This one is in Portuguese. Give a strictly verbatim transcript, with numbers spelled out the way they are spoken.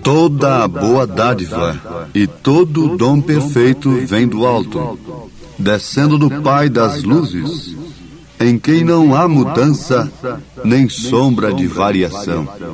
Toda a boa dádiva e todo o dom perfeito vem do alto, descendo do Pai das luzes, em quem não há mudança nem sombra de variação.